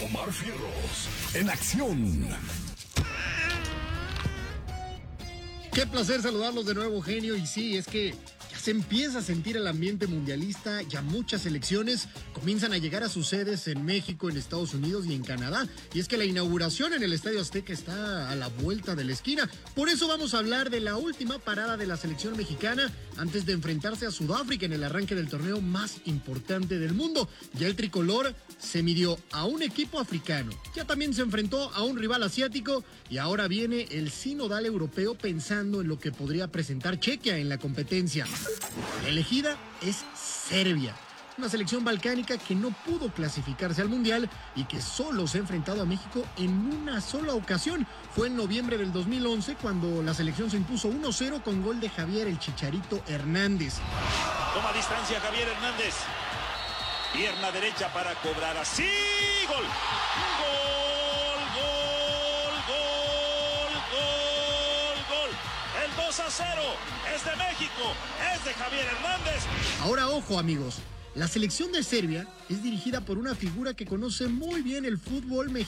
Omar Fierros, en acción. Qué placer saludarlos de nuevo, genio. Y sí, es que ya se empieza a sentir el ambiente mundialista. Ya muchas selecciones comienzan a llegar a sus sedes en México, en Estados Unidos y en Canadá. Y es que la inauguración en el Estadio Azteca está a la vuelta de la esquina. Por eso vamos a hablar de la última parada de la selección mexicana antes de enfrentarse a Sudáfrica en el arranque del torneo más importante del mundo. Ya el tricolor se midió a un equipo africano, ya también se enfrentó a un rival asiático y ahora viene el sinodal europeo pensando en lo que podría presentar Chequia en la competencia. La elegida es Serbia, una selección balcánica que no pudo clasificarse al Mundial y que solo se ha enfrentado a México en una sola ocasión. Fue en noviembre del 2011 cuando la selección se impuso 1-0 con gol de Javier el Chicharito Hernández. Toma distancia Javier Hernández. Pierna derecha para cobrar así. ¡Gol! ¡Gol! ¡Gol! ¡Gol! ¡Gol! El 2-0 es de México, es de Javier Hernández. Ahora ojo, amigos, la selección de Serbia es dirigida por una figura que conoce muy bien el fútbol mexicano.